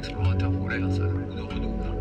explorateur polaire, ça a le goût de renouveau.